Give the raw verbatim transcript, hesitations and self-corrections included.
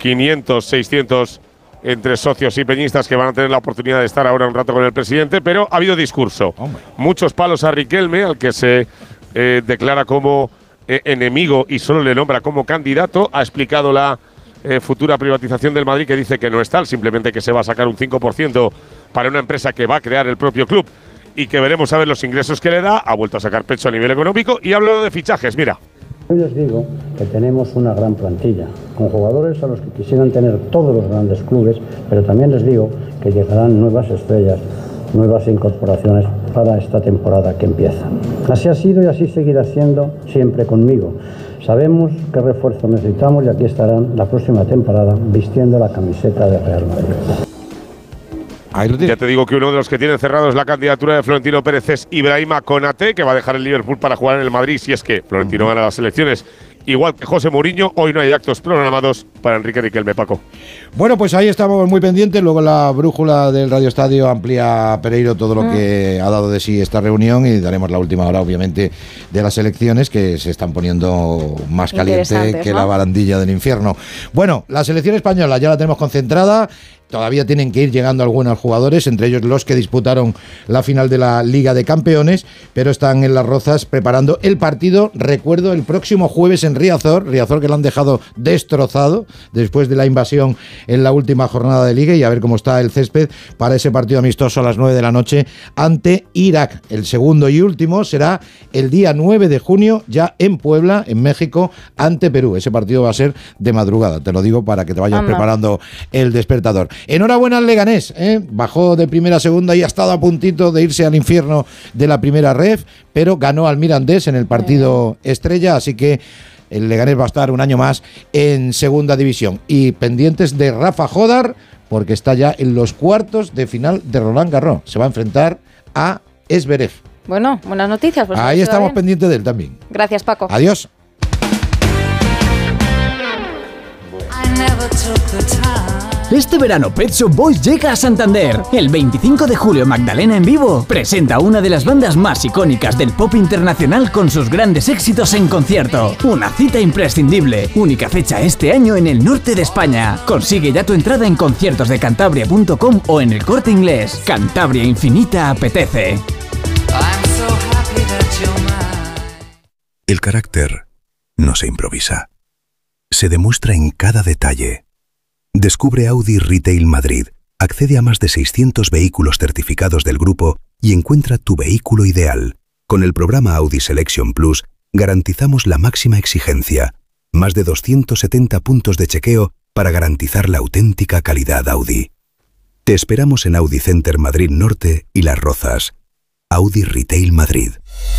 quinientos, seiscientos entre socios y peñistas que van a tener la oportunidad de estar ahora un rato con el presidente, pero ha habido discurso. Hombre. Muchos palos a Riquelme, al que se eh, declara como eh, enemigo y solo le nombra como candidato. Ha explicado la eh, futura privatización del Madrid, que dice que no es tal, simplemente que se va a sacar un cinco por ciento para una empresa que va a crear el propio club y que veremos a ver los ingresos que le da. Ha vuelto a sacar pecho a nivel económico y ha hablado de fichajes, mira. Hoy les digo que tenemos una gran plantilla, con jugadores a los que quisieran tener todos los grandes clubes, pero también les digo que llegarán nuevas estrellas, nuevas incorporaciones para esta temporada que empieza. Así ha sido y así seguirá siendo siempre conmigo. Sabemos qué refuerzo necesitamos y aquí estarán la próxima temporada vistiendo la camiseta de Real Madrid. Ya te digo que uno de los que tienen cerrados la candidatura de Florentino Pérez es Ibrahima Konaté, que va a dejar el Liverpool para jugar en el Madrid si es que Florentino gana las elecciones. Igual que José Mourinho, hoy no hay actos programados para Enrique Riquelme, Paco. Bueno, pues ahí estamos muy pendientes. Luego la brújula del Radio Estadio amplía Pereiro todo lo mm. que ha dado de sí esta reunión y daremos la última hora, obviamente, de las elecciones que se están poniendo más caliente que ¿no? la barandilla del infierno. Bueno, la selección española ya la tenemos concentrada. Todavía tienen que ir llegando algunos jugadores, entre ellos los que disputaron la final de la Liga de Campeones, pero están en Las Rozas preparando el partido, recuerdo, el próximo jueves en Riazor, Riazor que lo han dejado destrozado después de la invasión en la última jornada de Liga, y a ver cómo está el césped para ese partido amistoso a las nueve de la noche ante Irak. El segundo y último será el día nueve de junio, ya en Puebla, en México, ante Perú. Ese partido va a ser de madrugada, te lo digo para que te vayas Anda. preparando el despertador. Enhorabuena al Leganés, ¿eh? Bajó de primera a segunda y ha estado a puntito de irse al infierno de la primera ref, pero ganó al Mirandés en el partido estrella, así que el Leganés va a estar un año más en segunda división. Y pendientes de Rafa Jodar, porque está ya en los cuartos de final de Roland Garros. Se va a enfrentar a Zverev. Bueno, buenas noticias. Pues ahí estamos pendientes de él también. Gracias, Paco. Adiós. Este verano Pet Shop Boys llega a Santander. El veinticinco de julio Magdalena en Vivo presenta una de las bandas más icónicas del pop internacional con sus grandes éxitos en concierto. Una cita imprescindible. Única fecha este año en el norte de España. Consigue ya tu entrada en conciertos de cantabria punto com o en el Corte Inglés. Cantabria Infinita apetece. El carácter no se improvisa. Se demuestra en cada detalle. Descubre Audi Retail Madrid, accede a más de seiscientos vehículos certificados del grupo y encuentra tu vehículo ideal. Con el programa Audi Selection Plus garantizamos la máxima exigencia, más de doscientos setenta puntos de chequeo para garantizar la auténtica calidad Audi. Te esperamos en Audi Center Madrid Norte y Las Rozas. Audi Retail Madrid.